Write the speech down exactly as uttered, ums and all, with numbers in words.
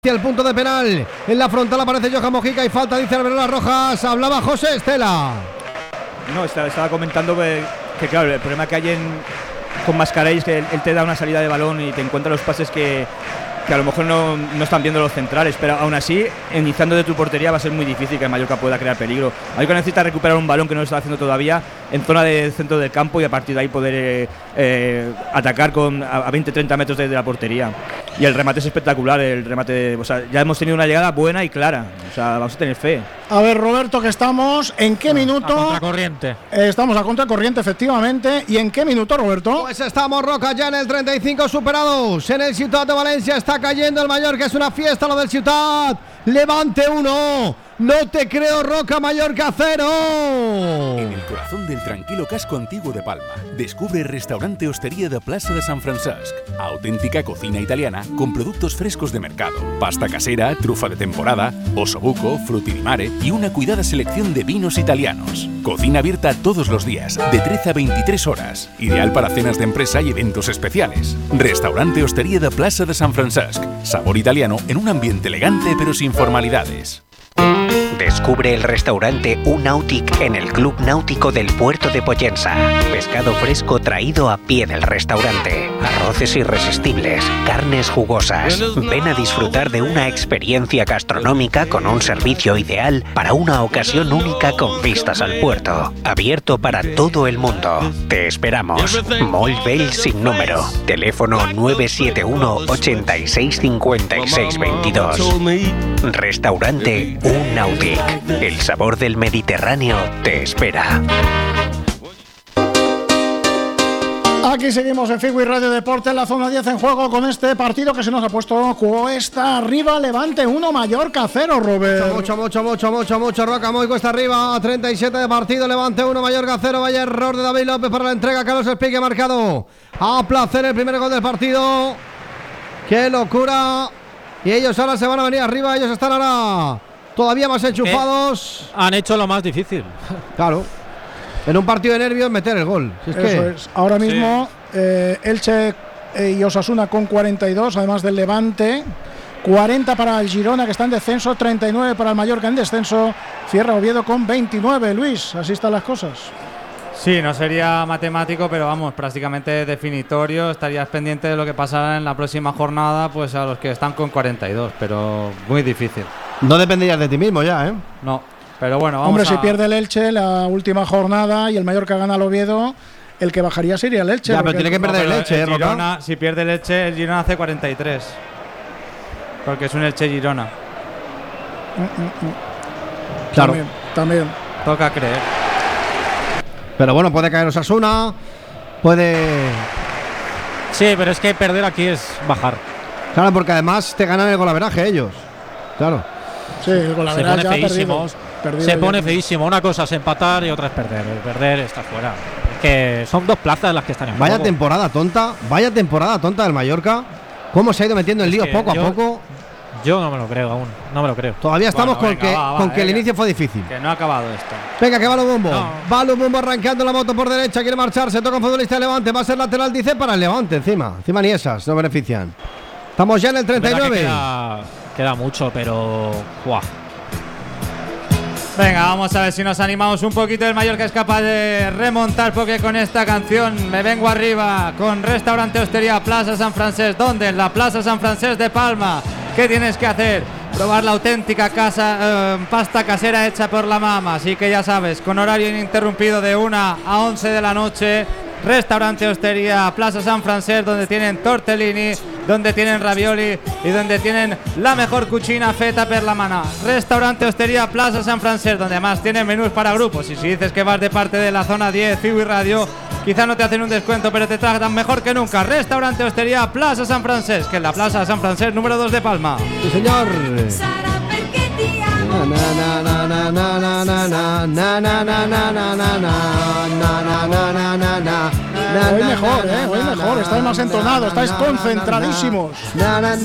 Hacia el punto de penal, en la frontal aparece Johan Mojica y falta, dice Arbeloa Rojas. Hablaba José Estela. No, estaba, estaba comentando que, que claro, el problema que hay en, con Mascarell es que él, él te da una salida de balón y te encuentra los pases que, que a lo mejor no, no están viendo los centrales, pero aún así, iniciando de tu portería va a ser muy difícil que el Mallorca pueda crear peligro. Mallorca necesita recuperar un balón que no lo está haciendo todavía en zona de centro del campo y a partir de ahí poder eh, eh, atacar con, a, a veinte a treinta metros de, de la portería. Y el remate es espectacular, el remate, o sea, ya hemos tenido una llegada buena y clara, o sea, vamos a tener fe. A ver, Roberto, que estamos, ¿en qué minuto? A contracorriente. Eh, estamos a contracorriente, efectivamente. ¿Y en qué minuto, Roberto? Pues estamos, Roca, ya en el treinta y cinco superados. En el Ciutat de Valencia está cayendo el Mallorca, es una fiesta lo del Ciutat. Levante uno. No te creo, Roca, Mallorca cero. En el corazón del tranquilo casco antiguo de Palma, descubre Restaurante Hostería de Plaza de San Francesc. Auténtica cocina italiana con productos frescos de mercado, pasta casera, trufa de temporada, osobuco, frutti di mare y una cuidada selección de vinos italianos. Cocina abierta todos los días, de trece a veintitrés horas. Ideal para cenas de empresa y eventos especiales. Restaurante Hostería de Plaza de San Francesc. Sabor italiano en un ambiente elegante pero sin formalidades. Descubre el restaurante U-Nautic en el Club Náutico del Puerto de Pollensa. Pescado fresco traído a pie del restaurante. Arroces irresistibles, carnes jugosas. Ven a disfrutar de una experiencia gastronómica con un servicio ideal para una ocasión única con vistas al puerto. Abierto para todo el mundo. Te esperamos. Moll Bell sin número. Teléfono nueve siete uno, ochenta y seis, cincuenta y seis, veintidós. Restaurante U-Nautic. El sabor del Mediterráneo te espera. Aquí seguimos en Figui Radio Deporte en la zona diez en juego con este partido que se nos ha puesto cuesta arriba. Levante uno, Mallorca cero, Robert. Mucho, mucho, mucho, mucho, mucho. Roca muy cuesta arriba. treinta y siete de partido. Levante uno, Mallorca cero. Vaya error de David López para la entrega. Carlos Espigue ha marcado a placer el primer gol del partido. ¡Qué locura! Y ellos ahora se van a venir arriba. Ellos están ahora todavía más enchufados. Eh, han hecho lo más difícil. Claro. En un partido de nervios meter el gol. Si es Eso que... es. Ahora mismo sí. eh, Elche eh, y Osasuna con cuarenta y dos, además del Levante. cuarenta para el Girona, que está en descenso. treinta y nueve para el Mallorca en descenso. Cierra Oviedo con veintinueve. Luis, así están las cosas. Sí, no sería matemático, pero vamos, prácticamente definitorio. Estarías pendiente de lo que pasará en la próxima jornada, pues a los que están con cuarenta y dos, pero muy difícil. No dependerías de ti mismo ya, ¿eh? No, pero bueno, vamos. Hombre, a... si pierde el Elche la última jornada y el Mallorca gana al Oviedo, el que bajaría sería el Elche. Ya, pero tiene que perder no, el Elche, el ¿eh, Girona, si pierde el Elche, el Girona hace cuarenta y tres. Porque es un Elche-Girona. Mm, mm, mm. Claro. También, también. Toca creer. Pero bueno, puede caer Osasuna. Puede... Sí, pero es que perder aquí es bajar. Claro, porque además te ganan el golaveraje ellos. Claro. Sí, el golaveraje se pone ya feísimo. perdido, perdido se ya. pone feísimo. Una cosa es empatar y otra es perder. El perder está fuera. Es que son dos plazas las que están en Vaya juego. temporada tonta. Vaya temporada tonta del Mallorca. Cómo se ha ido metiendo en Es líos que poco yo, a poco. Yo no me lo creo aún. No me lo creo. Todavía estamos Bueno, con venga, que, va, va, con que el venga. inicio fue difícil. Que no ha acabado esto. Venga, que va Lubumbo. No. Va Lubumbo arrancando la moto por derecha. Quiere marcharse. Toca un futbolista de Levante. Va a ser lateral, dice, para el Levante encima. Encima ni esas no benefician. Estamos ya en el treinta y nueve. Queda, queda mucho, pero... ¡Buah! Venga, vamos a ver si nos animamos un poquito. El Mallorca es capaz de remontar, porque con esta canción me vengo arriba con Restaurante Hostería Plaza San Francesc. ¿Dónde? En la Plaza San Francesc de Palma. ¿Qué tienes que hacer? Probar la auténtica casa, eh, pasta casera hecha por la mama. Así que ya sabes, con horario ininterrumpido de una a once de la noche. Restaurante Hostería Plaza San Francesc, donde tienen tortellini, donde tienen ravioli y donde tienen la mejor cucina feta per la mano. Restaurante Hostería Plaza San Francesc, donde además tienen menús para grupos. Y si dices que vas de parte de la zona diez, Figui Radio, quizá no te hacen un descuento, pero te tratan mejor que nunca. Restaurante Hostería Plaza San Francesc, que es la Plaza San Francesc número dos de Palma. Sí, señor. Na na na na na na na na na na na na na na na na na na. Hoy mejor, eh, hoy mejor. Estáis más entonados, estáis concentradísimos.